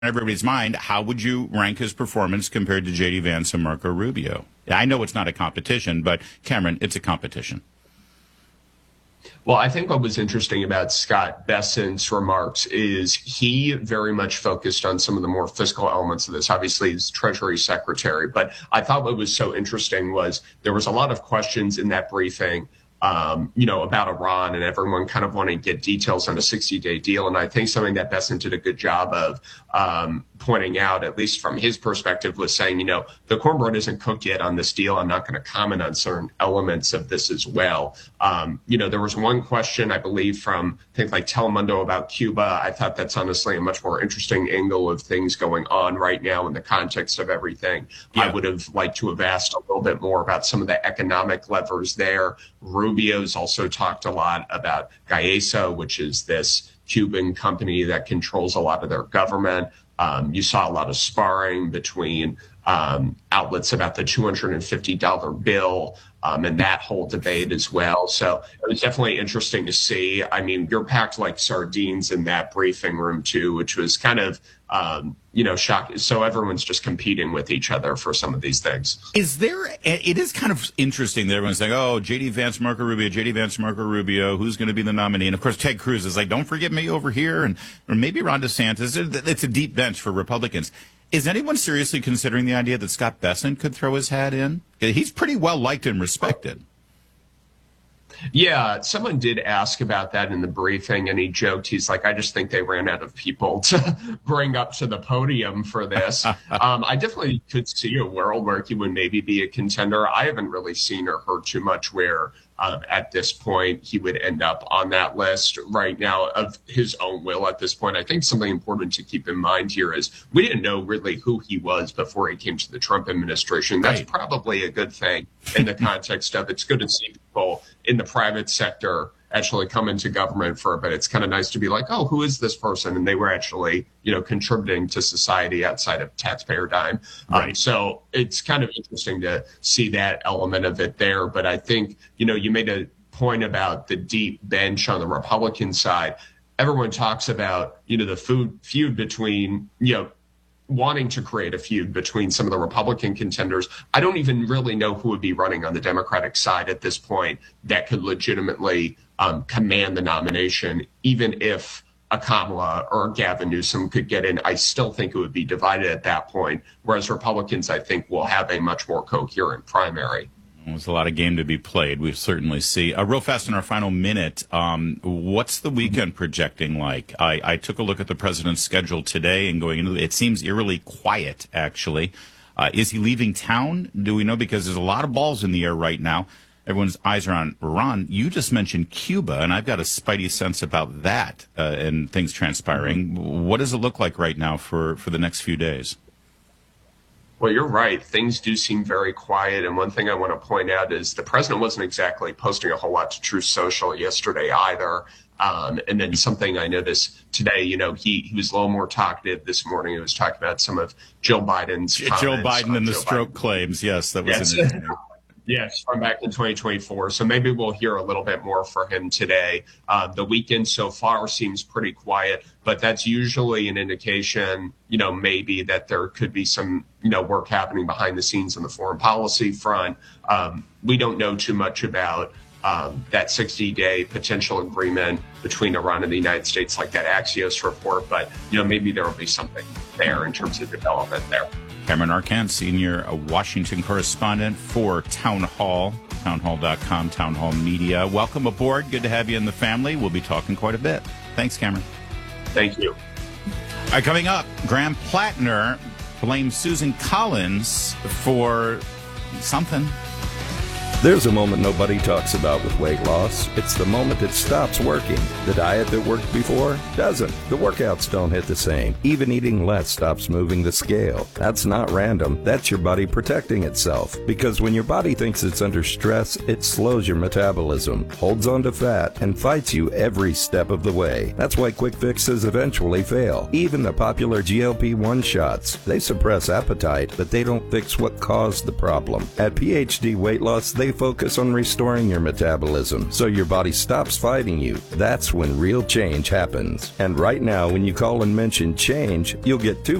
everybody's mind, how would you rank his performance compared to J.D. Vance and Marco Rubio? I know it's not a competition, but Cameron, it's a competition. Well, I think what was interesting about Scott Bessent's remarks is he very much focused on some of the more fiscal elements of this. Obviously, he's Treasury Secretary, but I thought what was so interesting was there was a lot of questions in that briefing about Iran, and everyone kind of wanting to get details on a 60-day deal. And I think something that Bessent did a good job of pointing out, at least from his perspective, was saying, the cornbread isn't cooked yet on this deal. I'm not going to comment on certain elements of this as well. There was one question, I believe, from things like Telemundo about Cuba. I thought that's honestly a much more interesting angle of things going on right now in the context of everything. Yeah. I would have liked to have asked a little bit more about some of the economic levers there. Rubio's also talked a lot about Gaesa, which is this Cuban company that controls a lot of their government. You saw a lot of sparring between outlets about the $250 bill and that whole debate as well. So it was definitely interesting to see. I mean, you're packed like sardines in that briefing room, too, which was kind of, shocking. So everyone's just competing with each other for some of these things. It is kind of interesting that everyone's saying, oh, J.D. Vance, Marco Rubio, who's going to be the nominee? And, of course, Ted Cruz is like, don't forget me over here. Or maybe Ron DeSantis. It's a deep bench for Republicans. Is anyone seriously considering the idea that Scott Bessent could throw his hat in? He's pretty well liked and respected. Yeah, someone did ask about that in the briefing, and he joked, he's like, I just think they ran out of people to bring up to the podium for this. I definitely could see a world where he would maybe be a contender. I haven't really seen or heard too much where at this point he would end up on that list right now of his own will at this point. I think something important to keep in mind here is we didn't know really who he was before he came to the Trump administration. That's probably a good thing in the context of it's good to see people in the private sector actually come into government for a bit. It's kind of nice to be like, oh, who is this person? And they were actually, contributing to society outside of taxpayer dime. Right. So it's kind of interesting to see that element of it there. But I think, you made a point about the deep bench on the Republican side. Everyone talks about, the feud between, wanting to create a feud between some of the Republican contenders. I don't even really know who would be running on the Democratic side at this point that could legitimately command the nomination, even if a Kamala or a Gavin Newsom could get in. I still think it would be divided at that point, whereas Republicans, I think, will have a much more coherent primary. There's a lot of game to be played. We certainly see. Real fast in our final minute, what's the weekend projecting like? I took a look at the president's schedule today and going into it seems eerily quiet, actually. Is he leaving town? Do we know? Because there's a lot of balls in the air right now. Everyone's eyes are on Iran. You just mentioned Cuba, and I've got a spidey sense about that and things transpiring. What does it look like right now for the next few days? Well, you're right. Things do seem very quiet. And one thing I want to point out is the president wasn't exactly posting a whole lot to Truth Social yesterday either. And then something I noticed today, he was a little more talkative this morning. He was talking about some of Joe Biden's comments. Joe Biden and the stroke claims. Yes, that was interesting. Yes, from back in 2024. So maybe we'll hear a little bit more from him today. The weekend so far seems pretty quiet, but that's usually an indication, maybe that there could be some, work happening behind the scenes on the foreign policy front. We don't know too much about that 60-day potential agreement between Iran and the United States, like that Axios report, but, maybe there will be something there in terms of development there. Cameron Arcand, senior Washington correspondent for Town Hall, townhall.com, Town Hall Media. Welcome aboard. Good to have you in the family. We'll be talking quite a bit. Thanks, Cameron. Thank you. All right, coming up, Graham Plattner blames Susan Collins for something. There's a moment nobody talks about with weight loss. It's the moment it stops working. The diet that worked before doesn't. The workouts don't hit the same. Even eating less stops moving the scale. That's not random. That's your body protecting itself. Because when your body thinks it's under stress, it slows your metabolism, holds on to fat, and fights you every step of the way. That's why quick fixes eventually fail. Even the popular GLP-1 shots. They suppress appetite, but they don't fix what caused the problem. At PhD Weight Loss, they really focus on restoring your metabolism so your body stops fighting you. That's when real change happens. And right now, when you call and mention change, you'll get 2